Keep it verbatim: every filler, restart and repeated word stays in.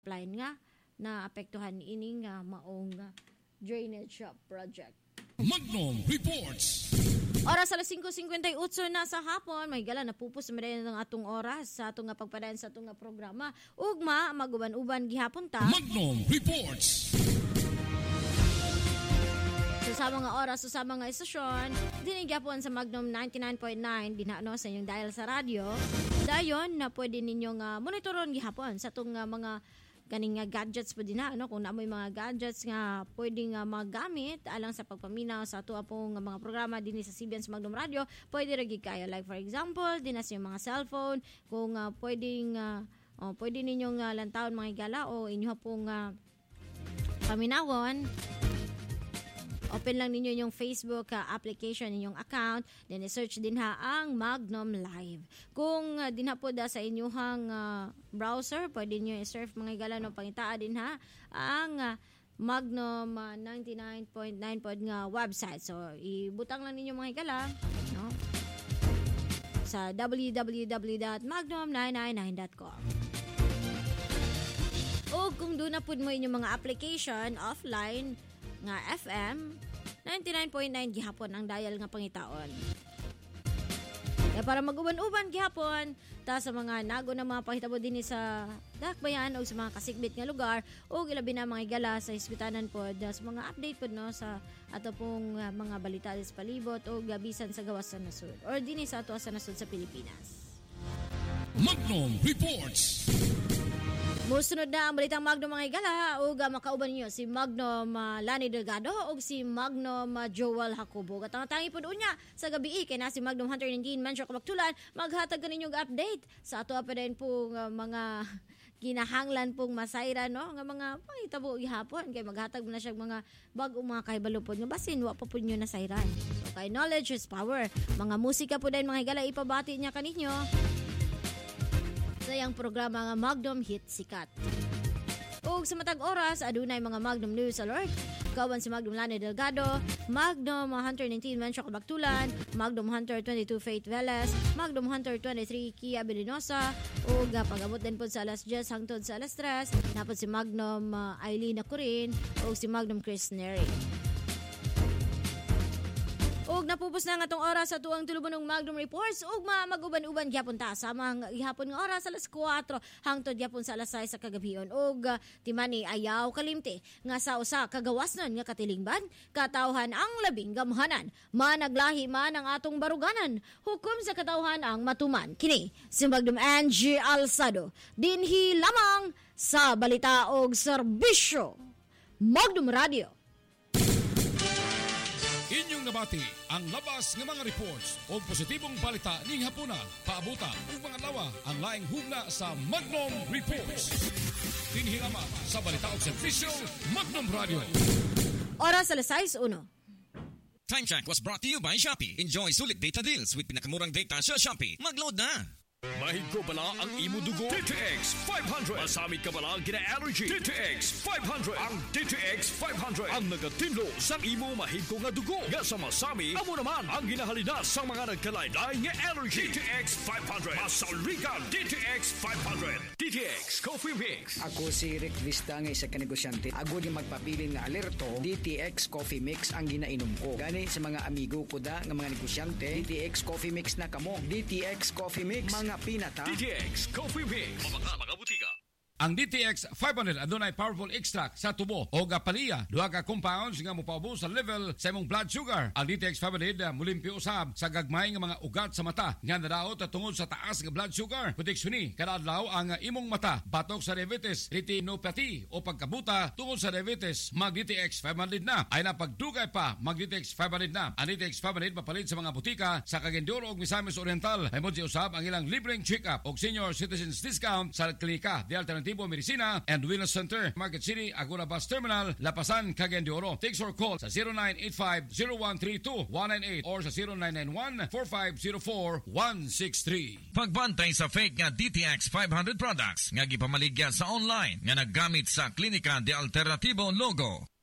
line nga na apektuhan ining uh, maong uh, drainage project. Magnum Reports. Oras alas five fifty-eight na sa hapon, may gala napupos sa meron ng atong oras sa atong nga pagpadayon sa atong nga programa. Ugma maguban-uban gihapon ta. Magnum Reports. So sa mga oras, so sa mga istasyon, dinigapon sa Magnum ninety-nine point nine, dinano sa inyong dial sa radyo. Dayon na pwede ninyong uh, monitoron gihapon sa itong uh, mga ganing nga gadgets po din na, ano, kung naamoy mga gadgets nga pwedeng uh, magamit alang sa pagpaminaw sa ato pong uh, mga programa din sa C B N sa Magnum Radio, pwede ragi kayo. Like for example, din na sa mga cellphone, kung uh, pwedeng, uh, oh, pwede ninyong uh, lantawon mga igala o inyo pong uh, paminawon. Open lang ninyo yung Facebook uh, application, inyong account, then i-search din ha ang Magnum Live. Kung uh, din ha po da sa inyong uh, browser, pwede nyo i-surf mga igala no pangitaa din ha ang uh, Magnum uh, ninety-nine point nine pod nga website. So, ibutang lang ninyo mga igala, no? Sa w w w dot magnum nine nine nine dot com. O kung doon na po mo inyong mga application offline nga F M, ninety-nine point nine gihapon ang dial nga pangitaon. Kaya para mag-uban-uban gihapon, ta sa mga nago na mga pahitabo din sa dakbayan o sa mga kasigbit nga lugar o ilabi na mga igala sa ispitanan po sa mga update po no sa ato pong uh, mga balita sa palibot o gabisan sa gawas sa nasud or din sa ato sa nasud sa Pilipinas. Magnum Reports. Musunod na ang balitang Magnum mga igala o makauban niyo si Magnum uh, Lani Delgado o si Magnum uh, Joel Jacobo. At ang tangi po doon niya sa gabi kay na si Magnum Hunter nineteen Mencho Kabaktulan maghatag kaninyong update sa ato pa rin pong uh, mga ginahanglan pong masayra no nga mga pangitabo gihapon kay maghatag mo na siya mga bag-o mga kahibalupod nga basin wa pa po niyo nasayran. So kay knowledge is power. Mga musika po din mga igala ipabati niya kaninyo sa iyang programa nga Magnum Hit Sikat. Ug sa matag oras, adunay mga Magnum News Alert. Kawan si Magnum Lani Delgado, Magnum Hunter nineteen Mencho Kabaktulan, Magnum Hunter twenty-two Faith Velez, Magnum Hunter twenty-three Kia Belinosa, ug pag-abot din po sa alas ten hangtod sa alas tres, napod si Magnum uh, Eileen Acurin, ug si Magnum Chris Neri. Ug napupos na nga tong oras sa tuwang tulubonong Magnum Reports. Ug mag-uban-uban gyapon ta sa mga gihapon nga oras alas four hangtod gyapon sa alas six sa kagabion. Ug uh, timani ayaw kalimti nga sa usa kagawasnon nga katilingban katawhan ang labing gamhanan. Managlahi man ang atong baruganan. Hukom sa katawhan ang matuman. Kini si Magnum Angie Alsado. Dinhi lamang sa balita og serbisyo. Magnum Radio. Inyong nabati ang labas ng mga reports o positibong balita ning hapuna, paabuta o mga lawa ang laing hugna sa Magnum Reports. Dinhilama sa balita o servisyo Magnum Radio. Oras alas six one. Time Check was brought to you by Shopee. Enjoy sulit data deals with pinakamurang data sa Shopee. Mag-load na! Mahig ko bala ang imo dugo? D T X five hundred. Masamit ka bala ang gina-allergy? D T X five hundred. Ang D T X five hundred. Ang nagatinlo sa imo mahig ko nga dugo. Nga sa masami, amo naman ang ginahalinas sa mga nagkalaylay nga allergy. D T X five hundred. Masaurikan D T X five hundred. D T X Coffee Mix. Ako si Rick Vista nga isa ka negosyante. Agod yung magpabilin nga alerto, D T X Coffee Mix ang ginainom ko. Gani sa mga amigo ko da nga mga negosyante, D T X Coffee Mix na kamo. D T X Coffee Mix. Mga pinata. D T X Coffee Mix. Mabaka mga butika. Ang D T X five hundred adunay powerful extract sa tubo o gapaliya. Duha ka compounds nga mopaubos sa level sa imong blood sugar. Ang D T X five hundred uh, mulimpyo usab sa gagmay nga mga ugat sa mata nga nadaot tungod sa taas nga blood sugar. Proteksyon kada adlaw ang imong mata batok sa diabetes, retinopathy o pagkabuta tungod sa diabetes. Mag D T X five hundred na. Ay na pagdugay pa mag D T X five hundred na. Ang D T X five hundred mapalit sa mga butika sa Cagayan ug Misamis Oriental. May modsi usab ang ilang libreng check-up o senior citizens discount sa klinika di Alternativo Medicina and Wellness Center, Market City, Agora Bus Terminal, Lapasan, Cagayan de Oro. Text or call sa zero nine eight five zero one three two one nine eight or sa zero nine nine one four five zero four one six three. Pagbantay sa fake nga D T X five hundred products nga gipamaligya sa online nga naggamit sa klinika de Alternativo logo.